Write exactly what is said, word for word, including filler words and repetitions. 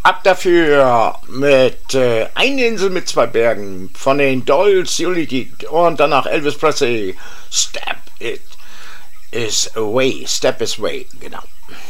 Ab dafür mit äh, Eine Insel mit zwei Bergen von den Dolls Unity und danach Elvis Presley. Step It Is Away. Step Is Away, genau.